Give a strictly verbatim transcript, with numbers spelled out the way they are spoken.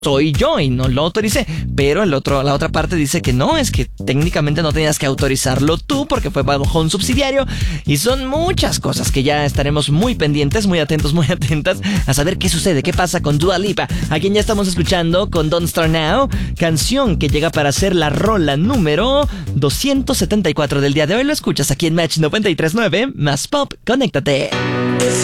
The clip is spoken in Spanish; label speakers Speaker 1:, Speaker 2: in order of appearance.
Speaker 1: soy yo y no lo autoricé. Pero el otro, la otra parte dice que no, es que técnicamente no tenías que autorizarlo tú porque fue bajo un subsidiario. Y son muchas cosas que ya estaremos muy pendientes, muy atentos, muy atentas a saber qué sucede, qué pasa con Dua Lipa, a quien ya estamos escuchando con Don't Start Now, canción que llega para ser la rola número doscientos setenta y cuatro del día de hoy. Lo escuchas aquí en Match noventa y tres punto nueve, más pop, conéctate.